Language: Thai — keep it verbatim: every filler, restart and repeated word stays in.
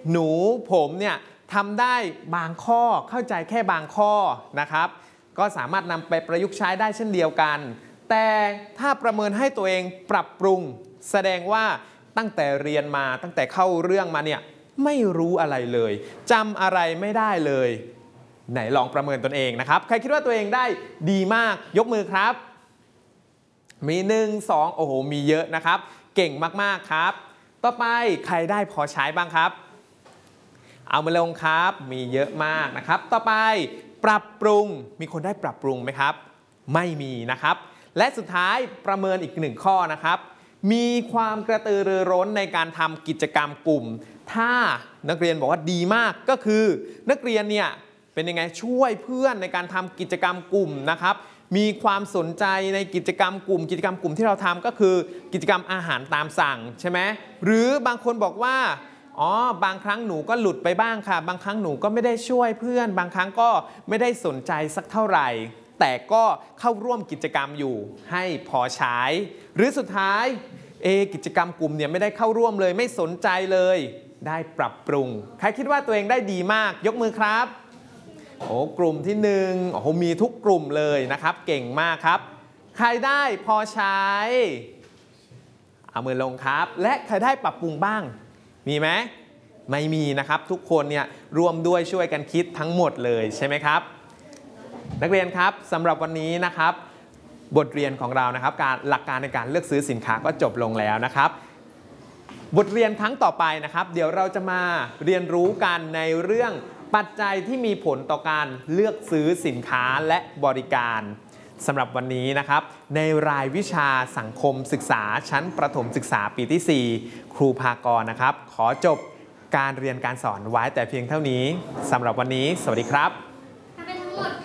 หนูผมเนี่ยทำได้บางข้อเข้าใจแค่บางข้อนะครับก็สามารถนำไปประยุกต์ใช้ได้เช่นเดียวกันแต่ถ้าประเมินให้ตัวเองปรับปรุงแสดงว่าตั้งแต่เรียนมาตั้งแต่เข้าเรื่องมาเนี่ยไม่รู้อะไรเลยจำอะไรไม่ได้เลยไหนลองประเมินตนเองนะครับใครคิดว่าตัวเองได้ดีมากยกมือครับมีหนึ่ง สองโอ้โหมีเยอะนะครับเก่งมากๆครับต่อไปใครได้พอใช้บ้างครับเอามาลงครับมีเยอะมากนะครับต่อไปปรับปรุงมีคนได้ปรับปรุงไหมครับไม่มีนะครับและสุดท้ายประเมินอีกหนึ่งข้อนะครับมีความกระตือรือร้นในการทำกิจกรรมกลุ่มถ้านักเรียนบอกว่าดีมากก็คือนักเรียนเนี่ยเป็นยังไงช่วยเพื่อนในการทำกิจกรรมกลุ่มนะครับมีความสนใจในกิจกรรมกลุ่มกิจกรรมกลุ่มที่เราทำก็คือกิจกรรมอาหารตามสั่งใช่ไหมหรือบางคนบอกว่าอ๋อบางครั้งหนูก็หลุดไปบ้างค่ะบางครั้งหนูก็ไม่ได้ช่วยเพื่อนบางครั้งก็ไม่ได้สนใจสักเท่าไหร่แต่ก็เข้าร่วมกิจกรรมอยู่ให้พอใช้หรือสุดท้ายเอกิจกรรมกลุ่มเนี่ยไม่ได้เข้าร่วมเลยไม่สนใจเลยได้ปรับปรุงใครคิดว่าตัวเองได้ดีมากยกมือครับโอ้กลุ่มที่หนึ่งโอ้โหมีทุกกลุ่มเลยนะครับเก่งมากครับใครได้พอใช้เอามือลงครับและใครได้ปรับปรุงบ้างมีไหมไม่มีนะครับทุกคนเนี่ยร่วมด้วยช่วยกันคิดทั้งหมดเลยใช่ไหมครับนักเรียนครับสำหรับวันนี้นะครับบทเรียนของเรานะครับการหลักการในการเลือกซื้อสินค้าก็จบลงแล้วนะครับบทเรียนครั้งต่อไปนะครับเดี๋ยวเราจะมาเรียนรู้กันในเรื่องปัจจัยที่มีผลต่อการเลือกซื้อสินค้าและบริการสำหรับวันนี้นะครับในรายวิชาสังคมศึกษาชั้นประถมศึกษาปีที่สี่ครูภากรนะครับขอจบการเรียนการสอนไว้แต่เพียงเท่านี้สำหรับวันนี้สวัสดีครับ